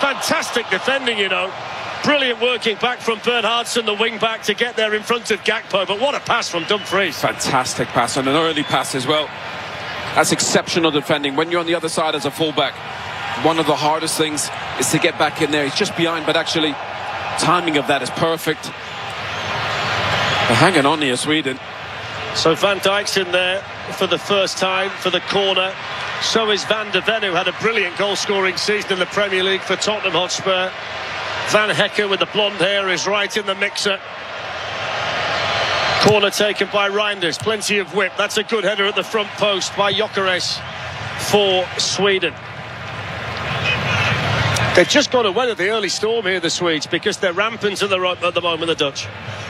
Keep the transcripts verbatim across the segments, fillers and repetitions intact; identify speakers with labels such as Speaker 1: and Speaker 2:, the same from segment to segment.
Speaker 1: Fantastic defending, you know. Brilliant working back from Bernhardsson, the wing back, to get there in front of Gakpo. But what a pass from Dumfries.
Speaker 2: Fantastic pass, and an early pass as well. That's exceptional defending. When you're on the other side as a fullback, one of the hardest things is to get back in there. He's just behind, but actually timing of that is perfect. They're hanging on here, Sweden.
Speaker 1: So Van Dijk's in there for the first time for the corner. So is Van de Ven, who had a brilliant goal-scoring season in the Premier League for Tottenham Hotspur. Van Hecke with the blonde hair is right in the mixer. Corner taken by Reinders. Plenty of whip. That's a good header at the front post by Gyökeres for Sweden. They've just got to weather the early storm here, the Swedes, because they're rampant at the, at the moment, the Dutch.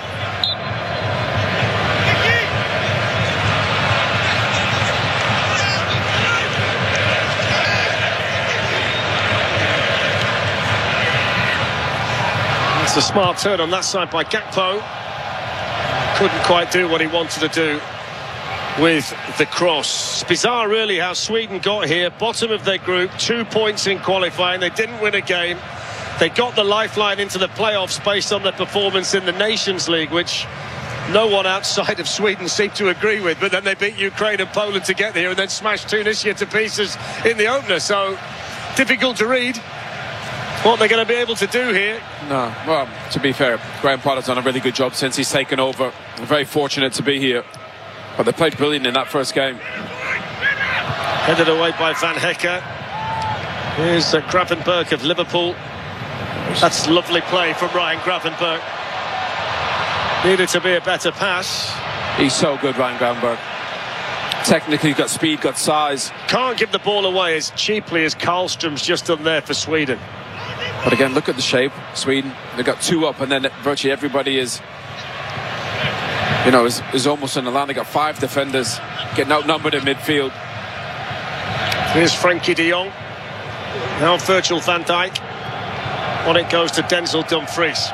Speaker 1: It's a smart turn on that side by Gakpo. Couldn't quite do what he wanted to do with the cross. It's bizarre really how Sweden got here, bottom of their group, two points in qualifying. They didn't win a game. They got the lifeline into the playoffs based on their performance in the Nations League, which no one outside of Sweden seemed to agree with. But then they beat Ukraine and Poland to get here, and then smashed Tunisia to pieces in the opener. So difficult to read what they're going to be able to do here.
Speaker 2: No, well, to be fair, Graham Potter's done a really good job since he's taken over. I'm very fortunate to be here. But they played brilliant in that first game.
Speaker 1: Headed away by Van Hecke. Here's uh, Gravenberch of Liverpool. That's lovely play from Ryan Gravenberch. Needed to be a better pass.
Speaker 2: He's so good, Ryan Gravenberch. Technically, got speed, got size.
Speaker 1: Can't give the ball away as cheaply as Karlstrom's just done there for Sweden.
Speaker 2: But again, look at the shape. Sweden, they've got two up, and then virtually everybody is, you know, is, is almost in the line. They got five defenders getting outnumbered in midfield.
Speaker 1: Here's Frankie de Jong. Now Virgil van Dijk. On it goes to Denzel Dumfries.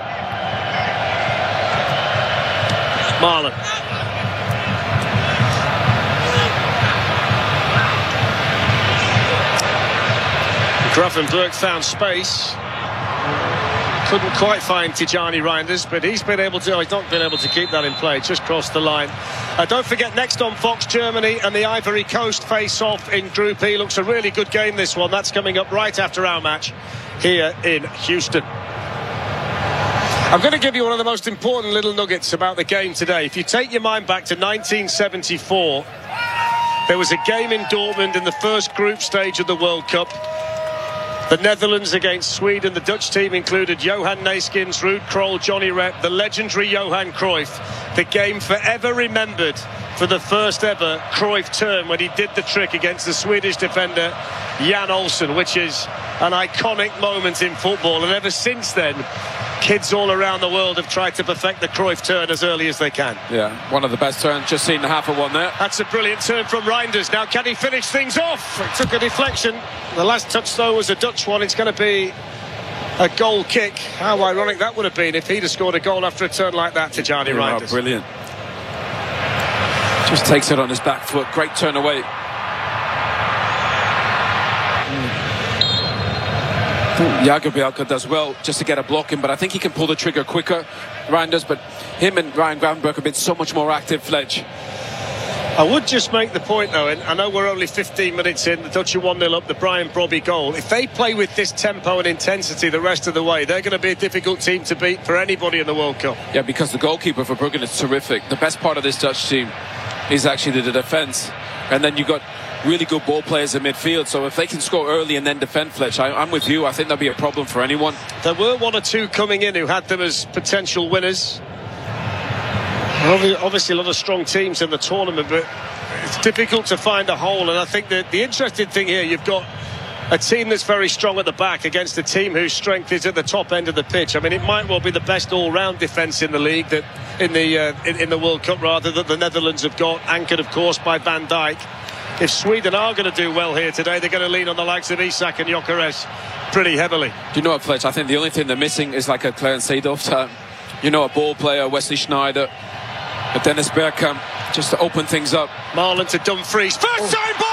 Speaker 1: Marlon. Gravenberch found space. Couldn't quite find Tijani Reinders, but he's been able to. Oh, he's not been able to keep that in play. Just crossed the line. Uh, don't forget, next on Fox, Germany and the Ivory Coast face off in Group E. Looks a really good game, this one. That's coming up right after our match here in Houston. I'm going to give you one of the most important little nuggets about the game today. If you take your mind back to nineteen seventy-four, there was a game in Dortmund in the first group stage of the World Cup. The Netherlands against Sweden. The Dutch team included Johan Neeskens, Ruud Krol, Johnny Rep, the legendary Johan Cruyff. The game forever remembered for the first ever Cruyff turn when he did the trick against the Swedish defender Jan Olsen, which is an iconic moment in football. And ever since then, kids all around the world have tried to perfect the Cruyff turn as early as they can.
Speaker 2: Yeah, one of the best turns. Just seen the half of one there.
Speaker 1: That's a brilliant turn from Reinders. Now, can he finish things off? It took a deflection. The last touch, though, was a Dutch one. It's going to be a goal kick. How ironic that would have been if he'd have scored a goal after a turn like that to Gianni Reinders.
Speaker 2: Oh, brilliant. Just takes it on his back foot. Great turn away. Jagielka does well just to get a block in, but I think he can pull the trigger quicker, Reinders. But him and Ryan Gravenberch have been so much more active, Fletch.
Speaker 1: I would just make the point, though, and I know we're only fifteen minutes in, the Dutch are one nil up, the Brian Brobby goal. If they play with this tempo and intensity the rest of the way, they're going to be a difficult team to beat for anybody in the World Cup.
Speaker 2: Yeah, because the goalkeeper for Bruggen is terrific. The best part of this Dutch team is actually the defence. And then you've got really good ball players in midfield, so if they can score early and then defend, Fletch, I, I'm with you. I think that'll be a problem for anyone.
Speaker 1: There were one or two coming in who had them as potential winners. Obviously a lot of strong teams in the tournament, but it's difficult to find a hole. And I think that the interesting thing here, you've got a team that's very strong at the back against a team whose strength is at the top end of the pitch. I mean, it might well be the best all-round defence in the league, that in the uh, in, in the World Cup rather, that the Netherlands have got, anchored of course by Van Dijk. If Sweden are going to do well here today, they're going to lean on the likes of Isak and Gyökeres pretty heavily.
Speaker 2: Do you know what, Fletch? I think the only thing they're missing is like a Clarence Seedorf type. You know, a ball player, Wesley Schneider, a Dennis Bergkamp, just to open things up.
Speaker 1: Marlon to Dumfries. First time ball!